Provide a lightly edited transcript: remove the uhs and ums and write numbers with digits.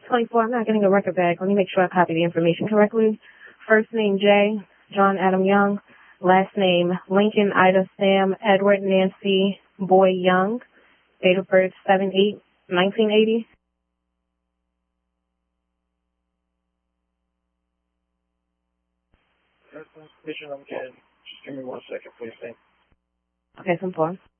24. I'm not getting a record back. Let me make sure I copy the information correctly. First name J, John Adam Young. Last name Lincoln Ida Sam Edward Nancy Boy Young. Date of birth 7/8/1980. That's the information I'm getting. Just give me 1 second, please. Thank you. Okay, 10-4.